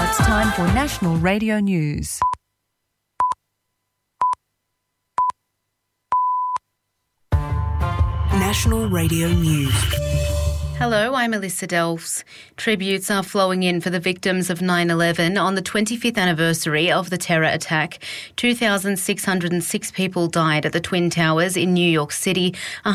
It's time for National Radio News. National Radio News. Hello, I'm Alyssa Delfs. Tributes are flowing in for the victims of 9/11 on the 25th anniversary of the terror attack. 2,606 people died at the Twin Towers in New York City.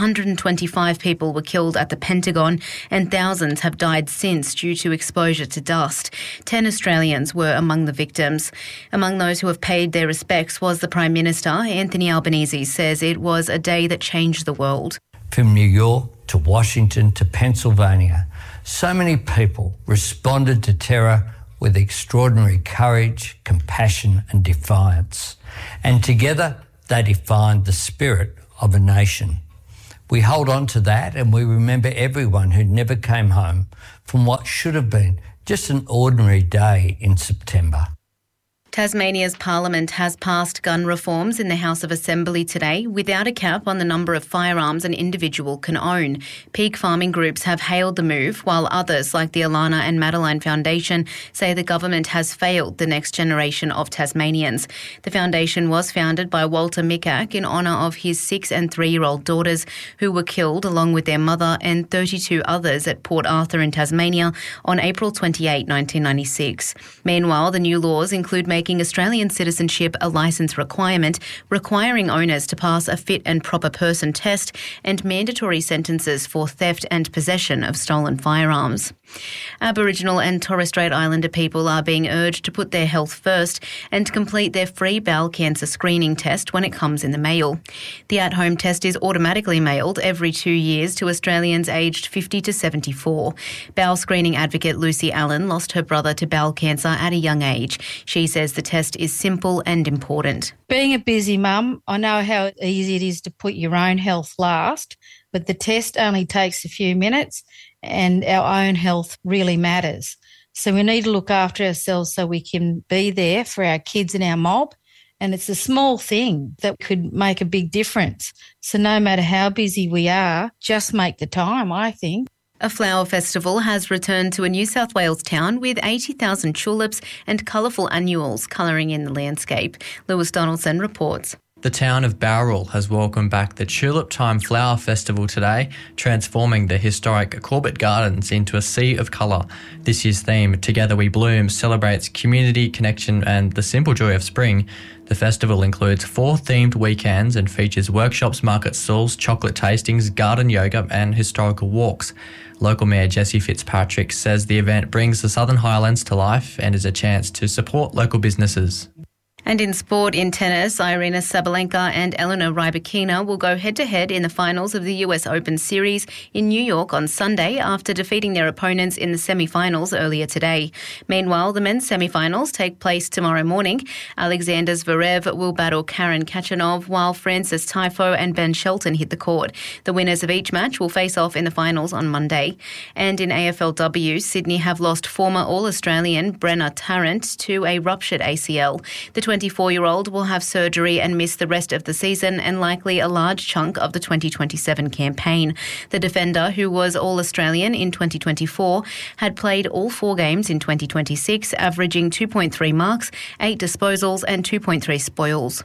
125 people were killed at the Pentagon, and thousands have died since due to exposure to dust. 10 Australians were among the victims. Among those who have paid their respects was the Prime Minister. Anthony Albanese says it was a day that changed the world. From New York to Washington to Pennsylvania, so many people responded to terror with extraordinary courage, compassion and defiance. And together they defined the spirit of a nation. We hold on to that and we remember everyone who never came home from what should have been just an ordinary day in September. Tasmania's Parliament has passed gun reforms in the House of Assembly today without a cap on the number of firearms an individual can own. Peak farming groups have hailed the move, while others, like the Alana and Madeline Foundation, say the government has failed the next generation of Tasmanians. The foundation was founded by Walter Mikak in honour of his 6- and 3-year-old daughters who were killed along with their mother and 32 others at Port Arthur in Tasmania on April 28, 1996. Meanwhile, the new laws include making Australian citizenship a licence requirement, requiring owners to pass a fit and proper person test, and mandatory sentences for theft and possession of stolen firearms. Aboriginal and Torres Strait Islander people are being urged to put their health first and complete their free bowel cancer screening test when it comes in the mail. The at-home test is automatically mailed every 2 years to Australians aged 50 to 74. Bowel screening advocate Lucy Allen lost her brother to bowel cancer at a young age. She says the test is simple and important. Being a busy mum, I know how easy it is to put your own health last, but the test only takes a few minutes and our own health really matters. So we need to look after ourselves so we can be there for our kids and our mob. And it's a small thing that could make a big difference. So no matter how busy we are, just make the time, I think. A flower festival has returned to a New South Wales town with 80,000 tulips and colourful annuals colouring in the landscape. Lewis Donaldson reports. The town of Bowral has welcomed back the Tulip Time Flower Festival today, transforming the historic Corbett Gardens into a sea of colour. This year's theme, Together We Bloom, celebrates community, connection and the simple joy of spring. The festival includes 4 themed weekends and features workshops, market stalls, chocolate tastings, garden yoga and historical walks. Local Mayor Jessie Fitzpatrick says the event brings the Southern Highlands to life and is a chance to support local businesses. And in sport, in tennis, Irina Sabalenka and Elena Rybakina will go head-to-head in the finals of the US Open Series in New York on Sunday after defeating their opponents in the semi-finals earlier today. Meanwhile, the men's semi-finals take place tomorrow morning. Alexander Zverev will battle Karen Khachanov, while Francis Tiafoe and Ben Shelton hit the court. The winners of each match will face off in the finals on Monday. And in AFLW, Sydney have lost former All-Australian Brenna Tarrant to a ruptured ACL. The 24-year-old will have surgery and miss the rest of the season and likely a large chunk of the 2027 campaign. The defender, who was All-Australian in 2024, had played all 4 games in 2026, averaging 2.3 marks, 8 disposals and 2.3 spoils.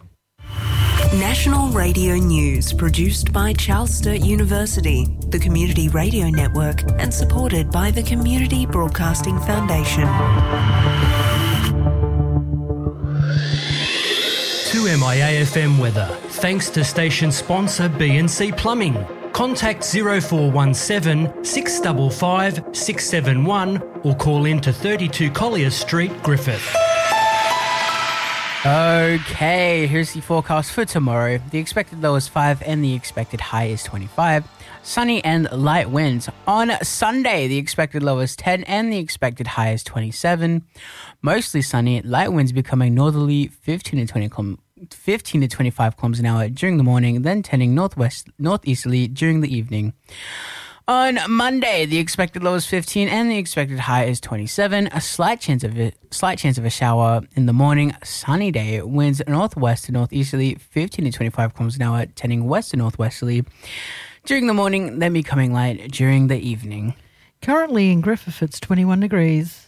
National Radio News, produced by Charles Sturt University, the Community Radio Network, and supported by the Community Broadcasting Foundation. 2MIA-FM weather, thanks to station sponsor B&C Plumbing. Contact 0417 655 671 or call in to 32 Collier Street, Griffith. Okay, here's the forecast for tomorrow. The expected low is 5 and the expected high is 25. Sunny and light winds. On Sunday, the expected low is 10 and the expected high is 27. Mostly sunny, light winds becoming northerly 15 to 25 kilometers an hour during the morning, then turning northeasterly during the evening. On Monday, the expected low is 15 and the expected high is 27. A slight chance of a shower in the morning. Sunny day. Winds northwest to northeasterly 15 to 25 kilometers an hour, turning west to northwesterly during the morning, then becoming light during the evening. Currently in Griffith, it's 21 degrees.